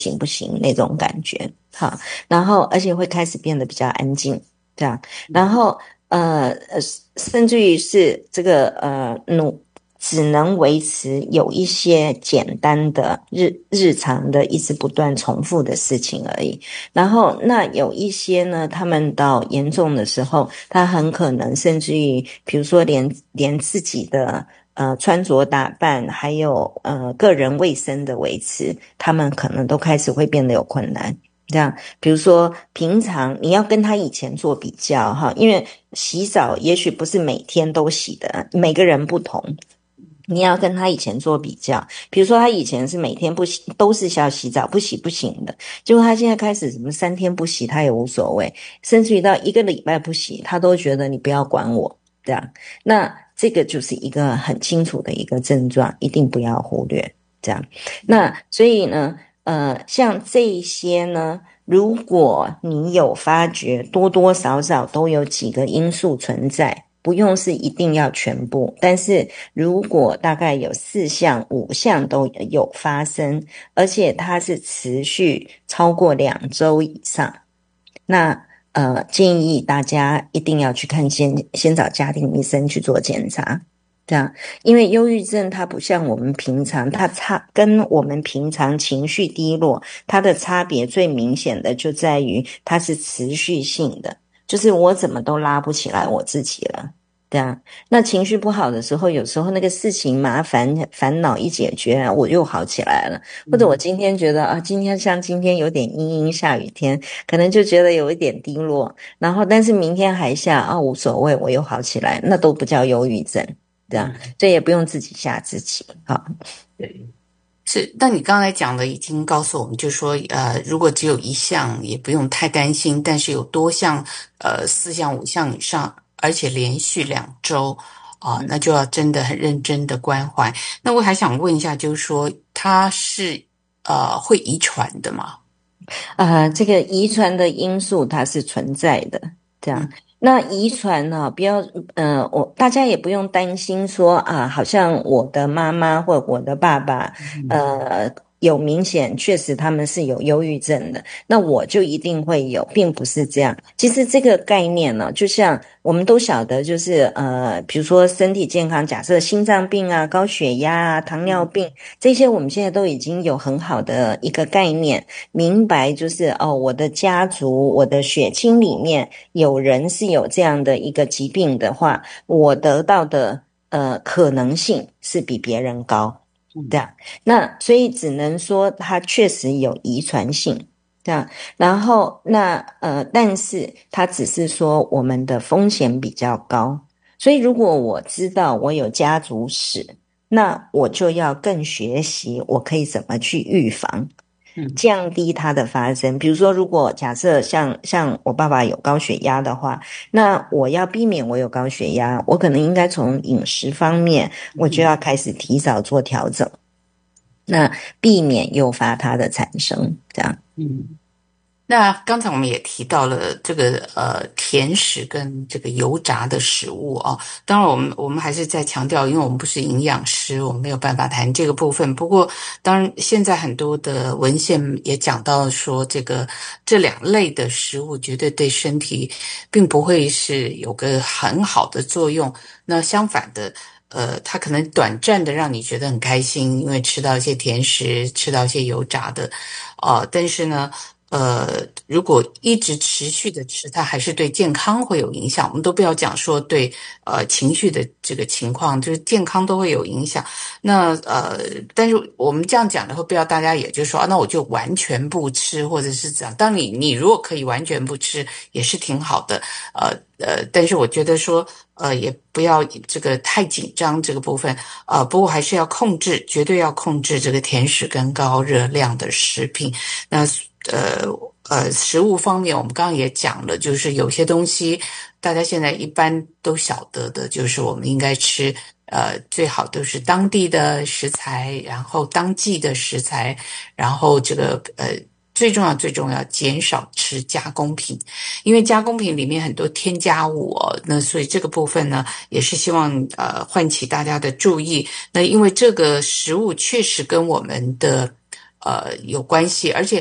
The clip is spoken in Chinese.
行不行那种感觉。好，然后而且会开始变得比较安静，这样，然后甚至于是这个只能维持有一些简单的日常的一直不断重复的事情而已。然后那有一些呢，他们到严重的时候，他很可能甚至于比如说连自己的穿着打扮还有个人卫生的维持，他们可能都开始会变得有困难。这样，比如说平常你要跟他以前做比较哈，因为洗澡也许不是每天都洗的，每个人不同。你要跟他以前做比较，比如说他以前是每天不洗，都是要洗澡，不洗不行的。结果他现在开始什么3天不洗，他也无所谓，甚至于到1个礼拜不洗，他都觉得你不要管我这样。那这个就是一个很清楚的一个症状，一定不要忽略这样。那所以呢，像这一些呢，如果你有发觉，多多少少都有几个因素存在。不用是一定要全部，但是如果大概有4项、5项都有发生，而且它是持续超过2周以上，那建议大家一定要去看先找家庭医生去做检查，这样，因为忧郁症它不像我们平常，跟我们平常情绪低落，它的差别最明显的就在于它是持续性的。就是我怎么都拉不起来我自己了，对啊。那情绪不好的时候，有时候那个事情麻烦恼一解决，我又好起来了。或者我今天觉得今天有点阴阴下雨天，可能就觉得有一点低落，然后但是明天还下无所谓，我又好起来，那都不叫忧郁症，这样，所以也不用自己吓自己。好， 对。是，那你刚才讲的已经告诉我们，就是说，如果只有1项，也不用太担心；但是有多项，4项、5项以上，而且连续2周，那就要真的很认真的关怀。那我还想问一下，就是说，它是会遗传的吗？ 这个遗传的因素它是存在的，这样。那遗传呢，不要大家也不用担心说好像我的妈妈或我的爸爸有明显确实他们是有忧郁症的，那我就一定会有，并不是这样。其实这个概念呢，就像我们都晓得，就是比如说身体健康，假设心脏病啊、高血压啊、糖尿病这些，我们现在都已经有很好的一个概念。明白就是我的家族，我的血亲里面有人是有这样的一个疾病的话，我得到的可能性是比别人高，这样。那所以只能说它确实有遗传性，这样。然后但是它只是说我们的风险比较高，所以如果我知道我有家族史，那我就要更学习我可以怎么去预防。降低它的发生。比如说，如果假设像我爸爸有高血压的话，那我要避免我有高血压，我可能应该从饮食方面，我就要开始提早做调整，那避免诱发它的产生，这样。 那刚才我们也提到了这个甜食跟这个油炸的食物啊，当然我们还是在强调，因为我们不是营养师，我们没有办法谈这个部分。不过，当然现在很多的文献也讲到说，这2类的食物绝对对身体并不会是有个很好的作用。那相反的。它可能短暂的让你觉得很开心，因为吃到一些甜食，吃到一些油炸的，但是呢，如果一直持续的吃，它还是对健康会有影响。我们都不要讲说对情绪的这个情况，就是健康都会有影响。那但是我们这样讲的会不要大家也就说那我就完全不吃，或者是这样。当你如果可以完全不吃，也是挺好的。但是我觉得说也不要这个太紧张这个部分不过还是要控制，绝对要控制这个甜食跟高热量的食品。那食物方面我们刚刚也讲了，就是有些东西大家现在一般都晓得的，就是我们应该吃最好都是当地的食材，然后当季的食材，然后这个最重要减少吃加工品，因为加工品里面很多添加物那所以这个部分呢也是希望唤起大家的注意。那因为这个食物确实跟我们的有关系，而且